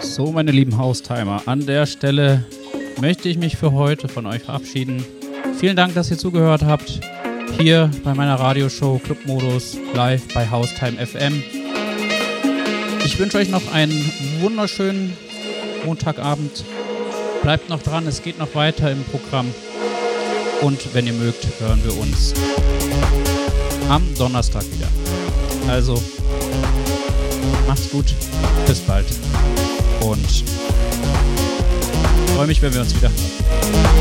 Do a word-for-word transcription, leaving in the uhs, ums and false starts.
So, meine lieben Haustimer, an der Stelle möchte ich mich für heute von euch verabschieden. Vielen Dank, dass ihr zugehört habt. Hier bei meiner Radioshow Clubmodus live bei Haustime F M. Ich wünsche euch noch einen wunderschönen Montagabend. Bleibt noch dran, es geht noch weiter im Programm. Und wenn ihr mögt, hören wir uns am Donnerstag wieder. Also, macht's gut, bis bald. Und freue mich, wenn wir uns wieder hören.